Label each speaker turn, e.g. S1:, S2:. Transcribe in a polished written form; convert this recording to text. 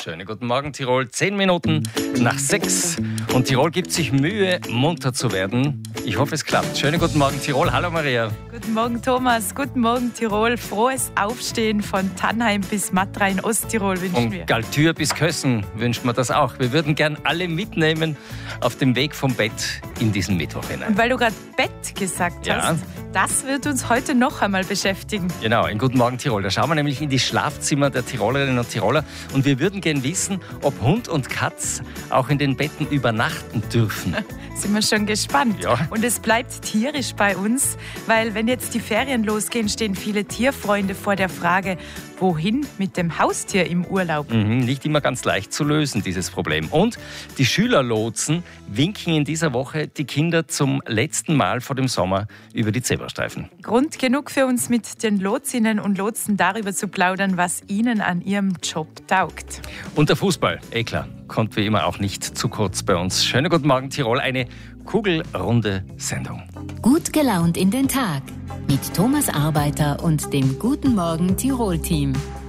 S1: Schönen guten Morgen, Tirol. 10 Minuten nach 6. Und Tirol gibt sich Mühe, munter zu werden. Ich hoffe, es klappt. Schönen guten Morgen, Tirol. Hallo, Maria.
S2: Guten Morgen, Thomas. Guten Morgen, Tirol. Frohes Aufstehen von Tannheim bis Matra in Osttirol wünschen wir.
S1: Und Galtür bis Kössen wünscht man das auch. Wir würden gern alle mitnehmen auf dem Weg vom Bett in diesen Mittwoch hinein.
S2: Und weil du gerade Bett gesagt hast, das wird uns heute noch einmal beschäftigen.
S1: Genau, in Guten Morgen, Tirol. Da schauen wir nämlich in die Schlafzimmer der Tirolerinnen und Tiroler. Und wir würden gerne wissen, ob Hund und Katz auch in den Betten übernachten dürfen.
S2: Sind wir schon gespannt.
S1: Ja.
S2: Und es bleibt tierisch bei uns, weil wenn jetzt die Ferien losgehen, stehen viele Tierfreunde vor der Frage, wohin mit dem Haustier im Urlaub?
S1: Nicht immer ganz leicht zu lösen, dieses Problem. Und die Schülerlotsen winken in dieser Woche die Kinder zum letzten Mal vor dem Sommer über die Zebrastreifen.
S2: Grund genug für uns, mit den Lotsinnen und Lotsen darüber zu plaudern, was ihnen an ihrem Job taugt.
S1: Und der Fußball, klar, kommt wie immer auch nicht zu kurz bei uns. Schönen guten Morgen, Tirol, eine kugelrunde Sendung.
S3: Gut gelaunt in den Tag mit Thomas Arbeiter und dem Guten Morgen Tirol-Team.